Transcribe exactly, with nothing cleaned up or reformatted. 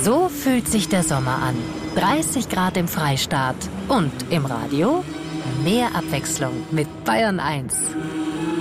So fühlt sich der Sommer an. dreißig Grad im Freistaat. Und im Radio mehr Abwechslung mit Bayern eins.